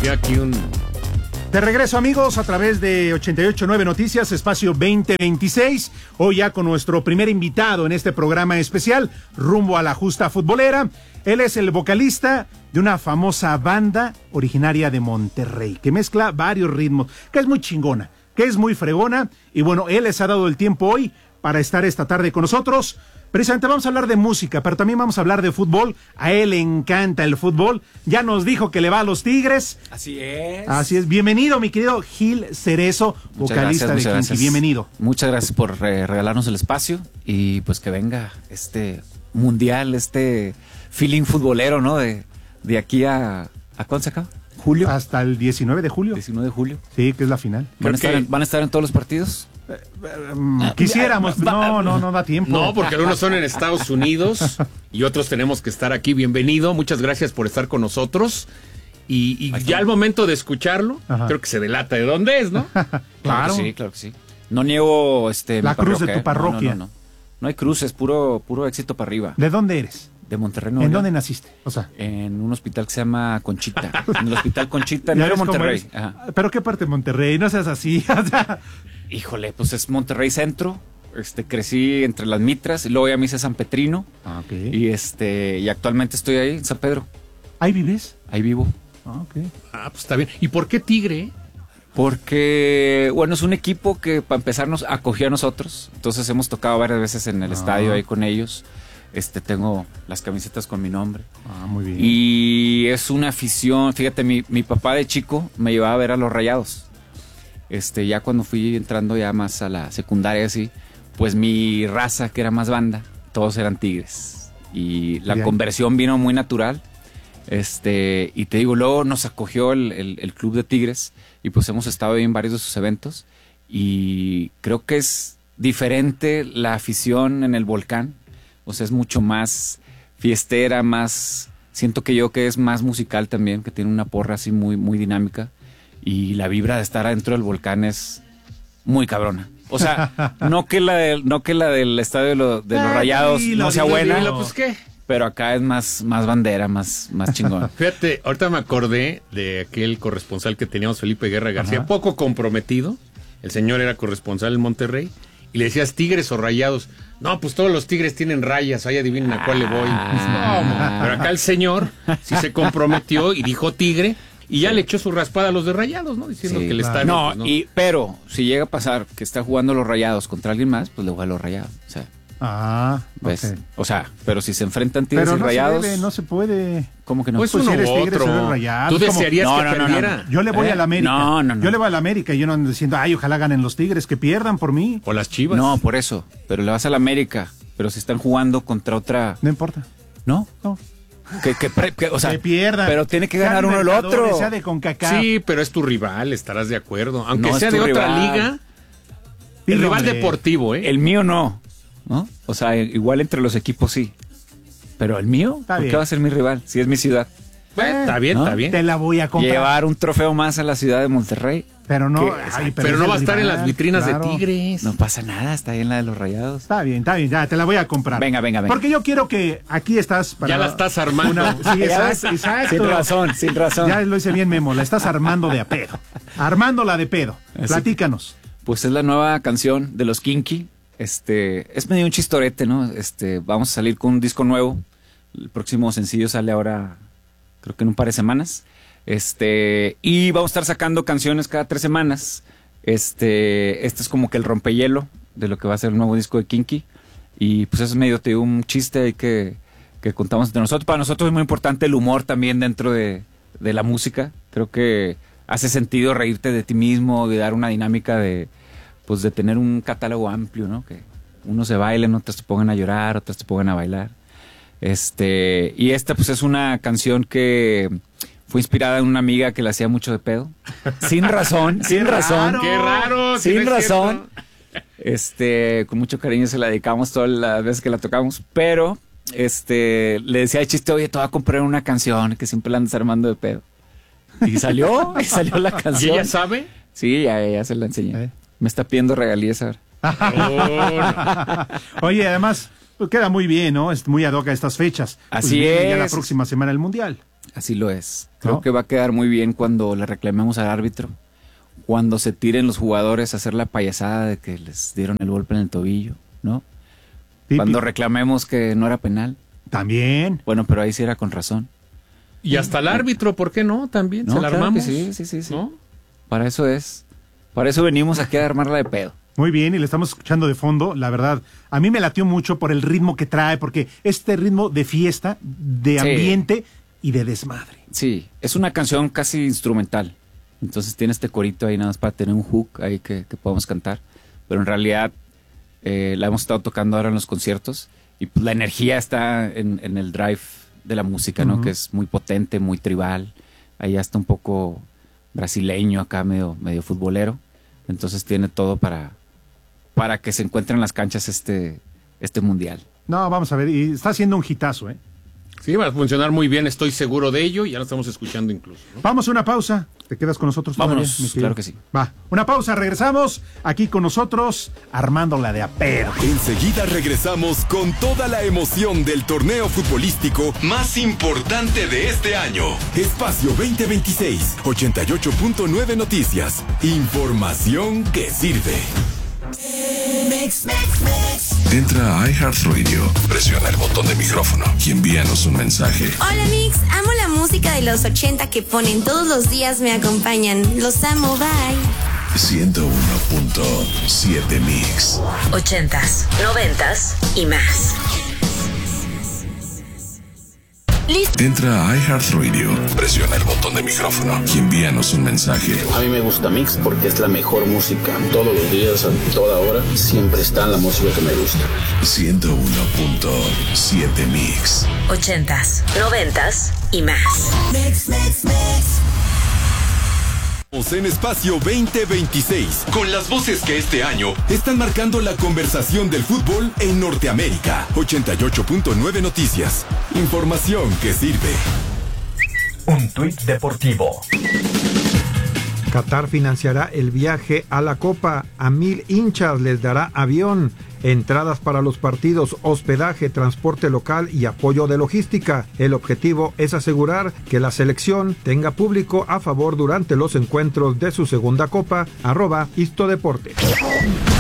surgió aquí un... De regreso, amigos, a través de 88.9 Noticias, espacio 2026. Hoy ya con nuestro primer invitado en este programa especial, rumbo a la justa futbolera. Él es el vocalista de una famosa banda originaria de Monterrey, que mezcla varios ritmos, que es muy chingona, que es muy fregona. Y bueno, él les ha dado el tiempo hoy para estar esta tarde con nosotros. Precisamente vamos a hablar de música, pero también vamos a hablar de fútbol. A él le encanta el fútbol. Ya nos dijo que le va a los Tigres. Así es. Así es. Bienvenido, mi querido Gil Cerezo, vocalista de Kinky. Bienvenido. Muchas gracias por regalarnos el espacio y pues que venga este mundial, este feeling futbolero, ¿no? De aquí a ¿cuándo se acaba? ¿Julio? Hasta el 19 de julio. 19 de julio. Sí, que es la final. ¿Van a estar en todos los partidos? Quisiéramos, no da tiempo. No, porque algunos son en Estados Unidos y otros tenemos que estar aquí. Bienvenido, muchas gracias por estar con nosotros. Y ya al momento de escucharlo, creo que se delata de dónde es, ¿no? Claro. Claro que sí. No niego la cruz de tu parroquia. No hay cruz, es puro éxito para arriba. ¿De dónde eres? De Monterrey. ¿En dónde naciste? O sea, en un hospital que se llama Conchita. En el hospital Conchita, en Monterrey. ¿Pero qué parte de Monterrey? No seas así. O sea... Híjole, pues es Monterrey Centro. Crecí entre las Mitras y luego ya me hice San Petrino. Okay. Y actualmente estoy ahí en San Pedro. ¿Ahí vives? Ahí vivo. Okay. Pues está bien. ¿Y por qué Tigre? Porque, bueno, es un equipo que para empezar nos acogió a nosotros. Entonces hemos tocado varias veces en el estadio ahí con ellos. Tengo las camisetas con mi nombre. Muy bien. Y es una afición. Fíjate, mi papá de chico me llevaba a ver a los Rayados. Ya cuando fui entrando ya más a la secundaria así, pues mi raza, que era más banda, todos eran Tigres. Y la conversión vino muy natural. Y te digo, luego nos acogió el club de Tigres y pues hemos estado ahí en varios de sus eventos. Y creo que es diferente la afición en el Volcán. O sea, es mucho más fiestera, más... Siento que es más musical también, que tiene una porra así muy, muy dinámica. Y la vibra de estar adentro del Volcán es muy cabrona. O sea, no que la del estadio de los Rayados no sea buena, pues ¿qué? Pero acá es más bandera, más chingón. Fíjate, ahorita me acordé de aquel corresponsal que teníamos, Felipe Guerra García, poco comprometido. El señor era corresponsal en Monterrey. Y le decías, ¿Tigres o Rayados? No, pues todos los Tigres tienen rayas, ahí adivinen a cuál le voy. No, pero acá el señor sí se comprometió y dijo Tigre. Y ya le echó su raspada a los de Rayados, ¿no? Diciendo que le están... No, pero si llega a pasar que está jugando los Rayados contra alguien más, pues le voy a los Rayados. O sea, ¿ves? Okay. O sea, pero si se enfrentan Tigres y Rayados... No se puede. ¿Cómo que no? Pues uno si eres u Tigres, otro. Eres Rayados. Tú desearías que perdiera. No. Yo le voy a la América. No. Yo le voy a la América y yo no ando diciendo, ojalá ganen los Tigres, que pierdan por mí. O las Chivas. No, por eso. Pero le vas a la América. Pero si están jugando contra otra... No importa. ¿No? O sea, que pierdan. Pero tiene que ganar uno el otro. Sea de CONCACAF. Sí, pero es tu rival, estarás de acuerdo. Aunque no sea de otra liga. El rival deportivo, ¿eh? El mío no. O sea, igual entre los equipos sí. Pero el mío, ¿por qué va a ser mi rival? Si es mi ciudad. Está bien, está bien. Te la voy a comprar. Llevar un trofeo más a la ciudad de Monterrey. Pero no, pero no va a estar en las vitrinas de Tigres. No pasa nada, está ahí en la de los Rayados. Está bien, ya, te la voy a comprar. Venga. Porque yo quiero que aquí estás para... Ya la estás armando. Sí, exacto. Sin razón. Ya lo hice bien, Memo, la estás armando de a pedo. Armándola de pedo. Platícanos. Pues es la nueva canción de los Kinky. Es medio un chistorete, ¿no? Vamos a salir con un disco nuevo. El próximo sencillo sale ahora, creo que en un par de semanas. Y vamos a estar sacando canciones cada 3 semanas. Este es como que el rompehielo de lo que va a ser el nuevo disco de Kinky. Y pues eso es medio, te digo, un chiste ahí que contamos entre nosotros. Para nosotros es muy importante el humor también dentro de la música. Creo que hace sentido reírte de ti mismo, de dar una dinámica de tener un catálogo amplio, ¿no? Que unos se bailen, otros te pongan a llorar, otros te pongan a bailar. Y esta pues es una canción que fue inspirada en una amiga que le hacía mucho de pedo. Sin razón. Qué raro. Sin razón. Con mucho cariño se la dedicamos todas las veces que la tocamos, pero le decía de chiste, oye, te voy a comprar una canción que siempre la andas armando de pedo. Y salió la canción. ¿Y ella sabe? Sí, ya se la enseñé. Me está pidiendo regalías ahora. Oye, además, queda muy bien, ¿no? Es muy ad hoc a estas fechas. Así es. Ya la próxima semana el Mundial. Así lo es. Creo ¿No? que va a quedar muy bien cuando le reclamemos al árbitro, cuando se tiren los jugadores a hacer la payasada de que les dieron el golpe en el tobillo, ¿no? Sí, Cuando reclamemos que no era penal. También. Bueno, pero ahí sí era con razón. Y hasta el árbitro, ¿por qué no? También, No, se la claro armamos. que sí. ¿No? Para eso es. Para eso venimos aquí a armarla de pedo. Muy bien, y le estamos escuchando de fondo, la verdad. A mí me latió mucho por el ritmo que trae, porque este ritmo de fiesta, de Sí. ambiente y de desmadre. Sí, es una canción casi instrumental. Entonces tiene este corito ahí nada más para tener un hook ahí que podamos cantar. Pero en realidad la hemos estado tocando ahora en los conciertos y pues, la energía está en el drive de la música, ¿no? Que es muy potente, muy tribal. Ahí está un poco brasileño acá, medio futbolero. Entonces tiene todo para que se encuentren en las canchas este mundial. No, vamos a ver, y está haciendo un hitazo, ¿eh? Sí, va a funcionar muy bien, estoy seguro de ello. Ya lo estamos escuchando incluso, ¿no? Vamos a una pausa. ¿Te quedas con nosotros todavía, Vámonos, mi querido? claro que sí. Va, una pausa, regresamos aquí con nosotros, armándola de a pedo. Enseguida regresamos con toda la emoción del torneo futbolístico más importante de este año. Espacio 2026, 88.9 Noticias. Información que sirve. Entra a iHeartRadio, presiona el botón de micrófono y envíanos un mensaje. Hola Mix, amo la música de los 80 que ponen todos los días, me acompañan. Los amo, bye. 101.7 Mix. 80s, 90s y más. ¿Listo? Entra a iHeartRadio, presiona el botón de micrófono y envíanos un mensaje. A mí me gusta Mix porque es la mejor música. Todos los días, a toda hora, siempre está la música que me gusta. 101.7 Mix. 80s, 90s y más. En Espacio 2026, con las voces que este año están marcando la conversación del fútbol en Norteamérica. 88.9 Noticias. Información que sirve. Un tuit deportivo. Qatar financiará el viaje a la Copa. A 1,000 hinchas les dará avión, entradas para los partidos, hospedaje, transporte local y apoyo de logística. El objetivo es asegurar que la selección tenga público a favor durante los encuentros de su segunda Copa. @Istodeportes.